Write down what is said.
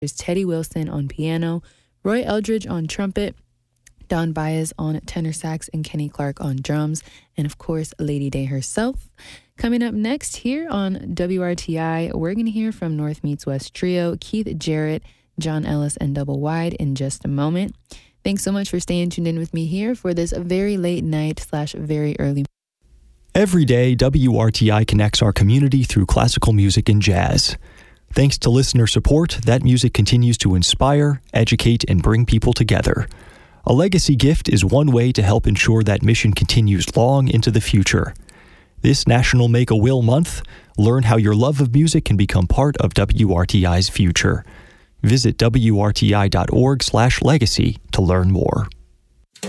There's Teddy Wilson on piano, Roy Eldridge on trumpet, Don Baez on tenor sax, and Kenny Clark on drums, and of course, Lady Day herself. Coming up next here on WRTI, we're going to hear from North Meets West Trio, Keith Jarrett, John Ellis, and Double Wide in just a moment. Thanks so much for staying tuned in with me here for this very late night / very early. Every day, WRTI connects our community through classical music and jazz. Thanks to listener support, that music continues to inspire, educate, and bring people together. A legacy gift is one way to help ensure that mission continues long into the future. This National Make a Will Month, learn how your love of music can become part of WRTI's future. Visit WRTI.org/legacy to learn more.